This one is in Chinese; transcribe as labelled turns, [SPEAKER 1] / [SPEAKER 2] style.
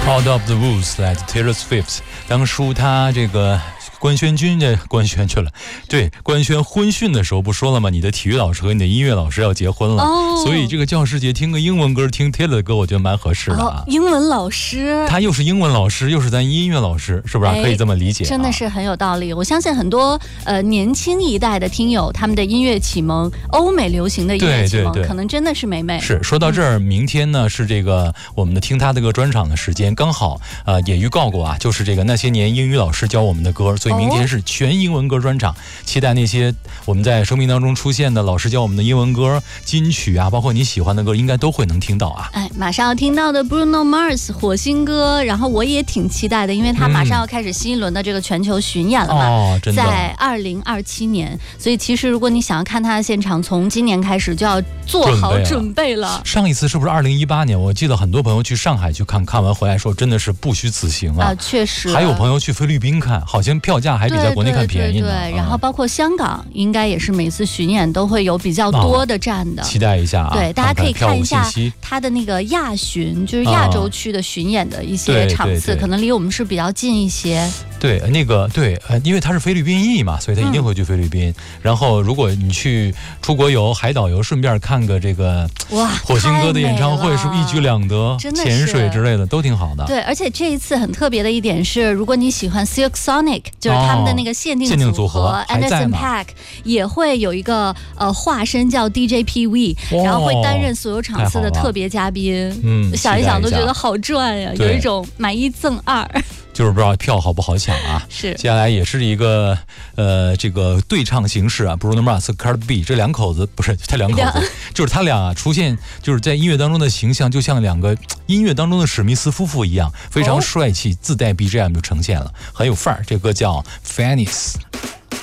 [SPEAKER 1] Out of the Woods 来自 Taylor Swift。当初他这个官宣婚讯的时候不说了吗？你的体育老师和你的音乐老师要结婚了，所以这个教师节听个英文歌，听 Taylor 的歌，我觉得蛮合适的啊。
[SPEAKER 2] 英文老师，
[SPEAKER 1] 他又是英文老师，又是咱音乐老师，是不是可以这么理解？
[SPEAKER 2] 真的是很有道理。我相信很多年轻一代的听友，他们的音乐启蒙，欧美流行的音乐启蒙，可能真的是梅梅。
[SPEAKER 1] 是说到这儿，明天呢是这个我们的听他的歌专场的时间，刚好也预告过啊，就是这个那些年英语老师教我们的歌，所以明天是全英文歌专场，期待那些我们在生命当中出现的老师教我们的英文歌金曲啊，包括你喜欢的歌，应该都会能听到啊。
[SPEAKER 2] 马上要听到的 Bruno Mars 火星歌，然后我也挺期待的，因为他马上要开始新一轮的这个全球巡演了嘛，
[SPEAKER 1] 真的
[SPEAKER 2] 在2027年，所以其实如果你想要看他的现场，从今年开始就要做好准备了。
[SPEAKER 1] 上一次是不是2018年？我记得很多朋友去上海去看完回来说，真的是不虚此行啊。
[SPEAKER 2] 确实。
[SPEAKER 1] 还有朋友去菲律宾看，好像票价还比在国内看便宜呢。
[SPEAKER 2] 对，然后包括香港，应该也是每次巡演都会有比较多的站的。
[SPEAKER 1] 期待一下啊！
[SPEAKER 2] 对，大家可以看一下他的那个亚巡，就是亚洲区的巡演的一些场次，可能离我们是比较近一些。
[SPEAKER 1] 对，因为他是菲律宾裔嘛，所以他一定会去菲律宾。然后，如果你去出国游、海岛游，顺便看个这个火星哥的演唱会，是不是一举两得？潜水之类的都挺好的。
[SPEAKER 2] 对，而且这一次很特别的一点是，如果你喜欢 Silk Sonic， 就是他们的那个限定组合 Anderson .Paak 也会有一个化身叫 DJ PV， 然后会担任所有场次的特别嘉宾。想一想都觉得好赚呀，有一种买1赠2。
[SPEAKER 1] 就是不知道票好不好抢啊？
[SPEAKER 2] 是，
[SPEAKER 1] 接下来也是一个这个对唱形式啊 ，Bruno Mars 和 Cardi B 这两口子不是他两口子，就是他俩出现，就是在音乐当中的形象，就像两个音乐当中的史密斯夫妇一样，非常帅气，自带 BGM 就呈现了，很有范儿。这歌叫 Venice。